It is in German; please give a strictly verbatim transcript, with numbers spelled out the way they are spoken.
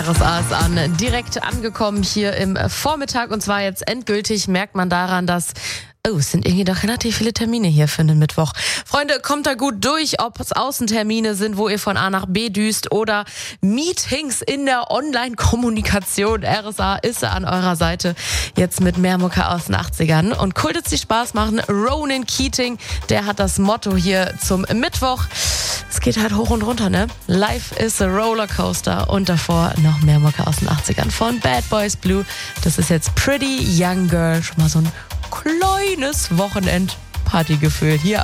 R S A ist an, direkt angekommen hier im Vormittag und zwar jetzt endgültig merkt man daran, dass oh, es sind irgendwie doch relativ viele Termine hier für den Mittwoch. Freunde, kommt da gut durch, ob es Außentermine sind, wo ihr von A nach B düst oder Meetings in der Online-Kommunikation. R S A ist an eurer Seite jetzt mit mehr Mucke aus den achtzigern. Und cool, dass die Spaß machen. Ronan Keating, der hat das Motto hier zum Mittwoch. Es geht halt hoch und runter, ne? Life is a Rollercoaster und davor noch mehr Mucke aus den achtzigern von Bad Boys Blue. Das ist jetzt Pretty Young Girl, schon mal so ein kleines Wochenend-Partygefühl hier.